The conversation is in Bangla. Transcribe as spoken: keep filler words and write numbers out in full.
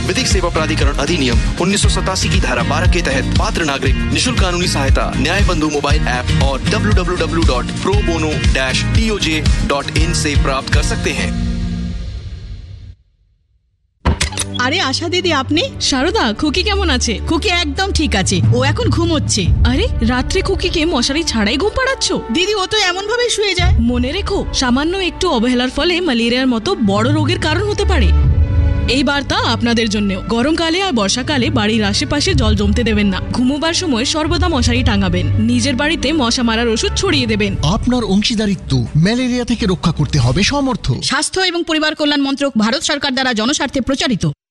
विधिक सेवा प्राधिकरण अधिनियम उन्नीस सौ सतासी की धारा बारह के तहत पात्र नागरिक निशुल्क कानूनी सहायता न्याय बंधु मोबाइल ऐप और W W W dot pro bono dash D O J dot in से प्राप्त कर सकते हैं। আরে আশা দিদি, আপনি? শারদা, খুকি কেমন আছে? খুকি একদম ঠিক আছে, ও এখন ঘুমোচ্ছে। আরে রাত্রে খুকিকে মশারি ছাড়াই ঘুম পাড়াচ্ছ? দিদি, ও তো এমন ভাবে শুয়ে যায়। মনে রেখো, সামান্য একটু অবহেলার ফলে ম্যালেরিয়ার মতো বড় রোগের কারণ হতে পারে। এই বার্তা আপনাদের জন্য। গরমকালে আর বর্ষাকালে বাড়ির আশেপাশে জল জমতে দেবেন না। ঘুমোবার সময় সর্বদা মশারি টাঙাবেন। নিজের বাড়িতে মশা মারার ওষুধ ছড়িয়ে দেবেন। আপনার অংশীদারিত্ব ম্যালেরিয়া থেকে রক্ষা করতে হবে সমর্থ। স্বাস্থ্য এবং পরিবার কল্যাণ মন্ত্রক, ভারত সরকার দ্বারা জনস্বার্থে প্রচারিত।